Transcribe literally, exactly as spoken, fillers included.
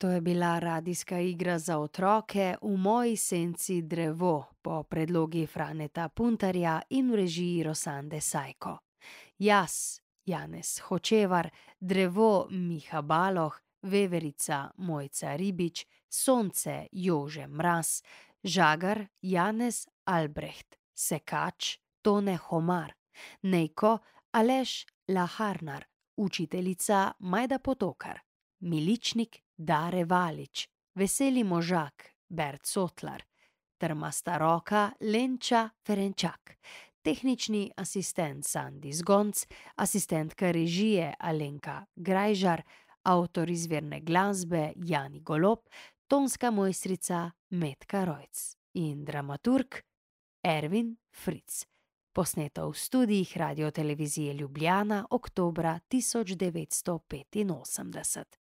To je bila radijska igra za otroke V moji senci drevo po predlogi Franeta Puntarja in v režiji Rosande Sajko. Jaz, Janez Hočevar, drevo Miha Baloh, veverica Mojca Ribič, sonce Jože Mraz, žagar Janez Albreht, sekač Tone Homar, nejko Aleš Laharnar, učiteljica Majda Potokar, miličnik Dare Valič, veseli možak Bert Sotlar, trmasta roka Lenča Ferenčak, tehnični asistent Sandi Zgonc, asistentka režije Alenka Grajžar, avtor izvirne glasbe Jani Golob, tonska mojstrica Metka Rojc in dramaturg Ervin Fritz. Posneto v studiih Radiotelevizije Ljubljana oktobra tisoč devetsto petinosemdeset.